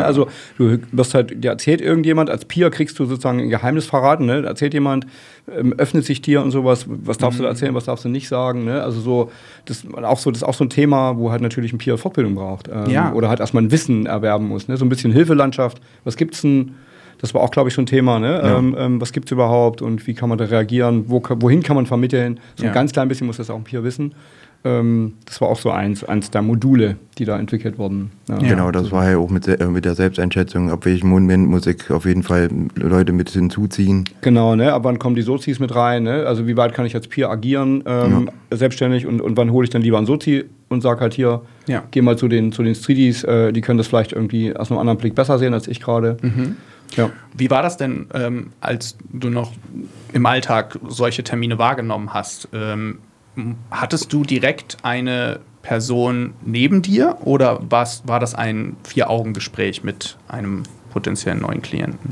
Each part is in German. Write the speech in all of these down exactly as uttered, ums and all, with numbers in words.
Ne? Also du wirst halt, dir erzählt irgendjemand, als Peer kriegst du sozusagen ein Geheimnis verraten, ne? Erzählt jemand, ähm, öffnet sich dir und sowas, was darfst mhm. du da erzählen, was darfst du nicht sagen, ne? Also so, das auch so, das ist auch so ein Thema, wo halt natürlich ein Peer Fortbildung braucht. Ähm, ja. Oder halt erstmal ein Wissen erwerben muss, ne? So ein bisschen Hilfelandschaft, was gibt's denn? Das war auch, glaube ich, schon ein Thema, ne? Ja. Ähm, ähm, was gibt's überhaupt und wie kann man da reagieren? Wo, wohin kann man vermitteln? So ein ja. ganz klein bisschen muss das auch ein Peer wissen. Ähm, das war auch so eins, eins der Module, die da entwickelt wurden. Ja. Genau, das war ja auch mit, äh, mit der Selbsteinschätzung, ab welchem Moment muss ich auf jeden Fall Leute mit hinzuziehen. Genau, ne? Ab wann kommen die Sozis mit rein? Ne? Also wie weit kann ich als Peer agieren, ähm, ja. selbstständig und, und wann hole ich dann lieber einen Sozi und sag halt hier, ja. geh mal zu den, zu den Stridis, äh, die können das vielleicht irgendwie aus einem anderen Blick besser sehen als ich gerade. Mhm. Ja. Wie war das denn, ähm, als du noch im Alltag solche Termine wahrgenommen hast? Ähm, hattest du direkt eine Person neben dir oder war's, war das ein Vier-Augen-Gespräch mit einem potenziellen neuen Klienten?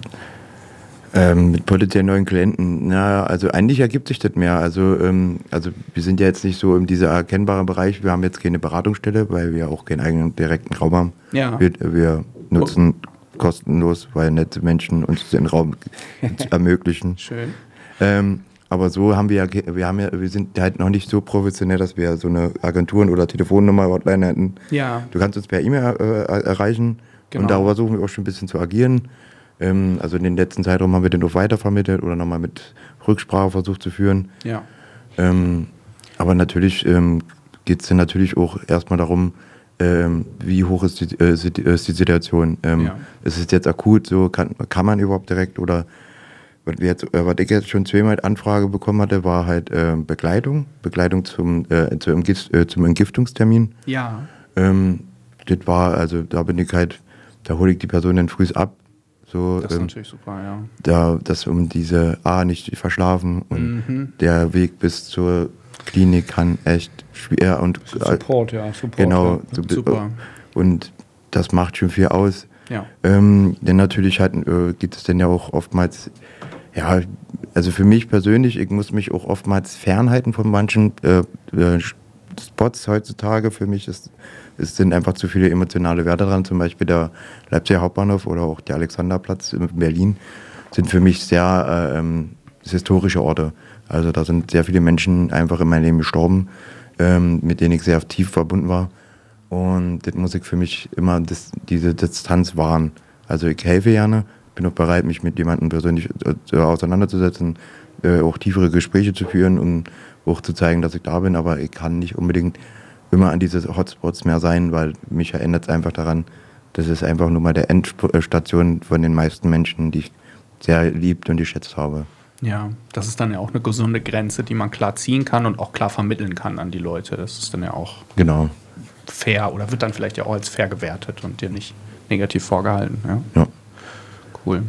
Ähm, mit potenziellen neuen Klienten, na, also eigentlich ergibt sich das mehr. Also, ähm, also wir sind ja jetzt nicht so in diesem erkennbaren Bereich. Wir haben jetzt keine Beratungsstelle, weil wir auch keinen eigenen direkten Raum haben. Ja. Wir, wir nutzen oh. kostenlos, weil nette Menschen uns den Raum ermöglichen. Schön. Ähm, aber so haben wir ja, wir haben ja, wir sind halt noch nicht so professionell, dass wir so eine Agenturen oder Telefonnummer Hotline hätten. Ja. Du kannst uns per E-Mail äh, erreichen genau. und darüber versuchen wir auch schon ein bisschen zu agieren. Ähm, also in den letzten Zeitraum haben wir den auch weitervermittelt oder nochmal mit Rücksprache versucht zu führen. Ja. Ähm, aber natürlich ähm, geht es dann natürlich auch erstmal darum, ähm, wie hoch ist die, äh, ist die Situation. Ähm, ja. Ist es jetzt akut, so kann, kann man überhaupt direkt oder was, wir jetzt, äh, was ich jetzt schon zweimal Anfrage bekommen hatte, war halt äh, Begleitung. Begleitung zum, äh, zum, Entgift, äh, zum Entgiftungstermin. Ja. Ähm, das war, also da bin ich halt, da hole ich die Person dann früh ab. So, das ist ähm, natürlich super, ja. Da, das um diese A nicht verschlafen und mhm. der Weg bis zur Klinik kann echt schwer und Support, ja, Support. Genau, ja. Super. Und das macht schon viel aus. Ja. Ähm, denn natürlich halt, äh, gibt es dann ja auch oftmals, ja, also für mich persönlich, ich muss mich auch oftmals fernhalten von manchen äh, äh, Spots heutzutage. Für mich ist, es sind einfach zu viele emotionale Werte dran. Zum Beispiel der Leipziger Hauptbahnhof oder auch der Alexanderplatz in Berlin sind für mich sehr äh, ähm, historische Orte. Also da sind sehr viele Menschen einfach in meinem Leben gestorben, ähm, mit denen ich sehr tief verbunden war. Und das muss ich für mich immer das, diese Distanz wahren. Also ich helfe gerne, bin auch bereit, mich mit jemandem persönlich äh, auseinanderzusetzen, äh, auch tiefere Gespräche zu führen und auch zu zeigen, dass ich da bin. Aber ich kann nicht unbedingt immer an diese Hotspots mehr sein, weil mich erinnert es einfach daran, das ist einfach nur mal der Endstation von den meisten Menschen, die ich sehr liebt und geschätzt habe. Ja, das ist dann ja auch eine gesunde Grenze, die man klar ziehen kann und auch klar vermitteln kann an die Leute. Das ist dann ja auch genau. fair oder wird dann vielleicht ja auch als fair gewertet und dir nicht negativ vorgehalten. Ja, ja. Cool.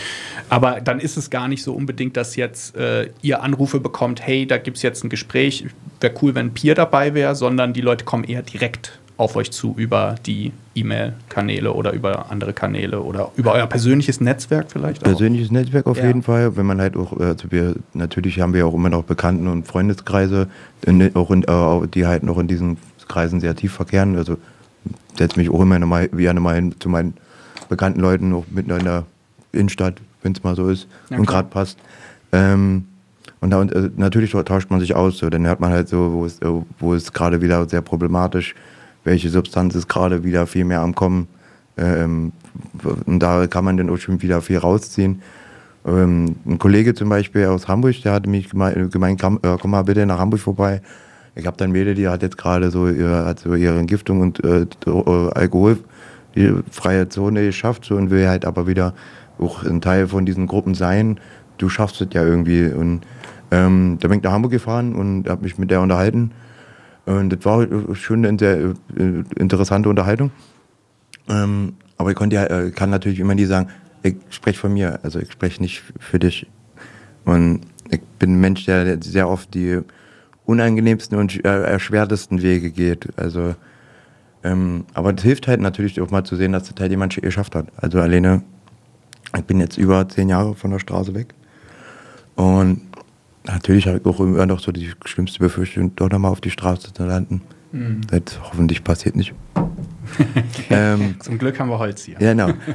Aber dann ist es gar nicht so unbedingt, dass jetzt äh, ihr Anrufe bekommt, hey, da gibt es jetzt ein Gespräch, wäre cool, wenn ein Peer dabei wäre, sondern die Leute kommen eher direkt auf euch zu über die E-Mail-Kanäle oder über andere Kanäle oder über euer persönliches Netzwerk vielleicht auch? Persönliches Netzwerk auf ja. jeden Fall. Wenn man halt auch, also wir, natürlich haben wir auch immer noch Bekannten- und Freundeskreise, auch in, äh, die halt noch in diesen Kreisen sehr tief verkehren. Also setze mich auch immer mal, gerne mal hin zu meinen bekannten Leuten, auch mitten in der Innenstadt, wenn es mal so ist ja, und gerade passt. Ähm, und da, äh, natürlich tauscht man sich aus, so, dann hört man halt so, wo es, äh, wo es gerade wieder sehr problematisch, welche Substanz ist gerade wieder viel mehr am Kommen. Ähm, und da kann man dann auch schon wieder viel rausziehen. Ähm, ein Kollege zum Beispiel aus Hamburg, der hatte mich gemeint, gemeint komm, äh, komm mal bitte nach Hamburg vorbei. Ich habe dann Mädel, die hat jetzt gerade so, ihre, hat so ihre Entgiftung und äh, Alkohol, die freie Zone geschafft so, und will halt aber wieder auch ein Teil von diesen Gruppen sein. Du schaffst es ja irgendwie. Und ähm, da bin ich nach Hamburg gefahren und habe mich mit der unterhalten. Und das war schon eine sehr äh, interessante Unterhaltung. Ähm, aber ich konnte ja, äh, kann natürlich immer nie sagen, ich spreche von mir, also ich spreche nicht für dich. Und ich bin ein Mensch, der sehr oft die unangenehmsten und äh, erschwertesten Wege geht. Also, ähm, aber es hilft halt natürlich auch mal zu sehen, dass das halt jemand geschafft hat. Also alleine, ich bin jetzt über zehn Jahre von der Straße weg. Und natürlich habe ich auch immer noch so die schlimmste Befürchtung, doch nochmal auf die Straße zu landen. Mhm. Das hoffentlich passiert nicht. ähm, Zum Glück haben wir Holz hier. Ja, genau.